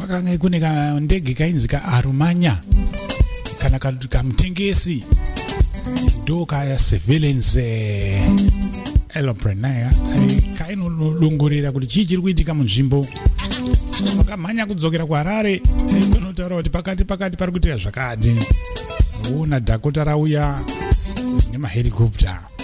pakanga kune ndege kainzi kaArumanya kana kamutengesi ndoka surveillance aeroplane kainodongorera kuti chii chiri kuitika munzvimbo. Vakamhanya kudzokera kuHarare kunotaura kuti pakati pari kuitika zvakati. Una Dakota rauya nemahelicopter.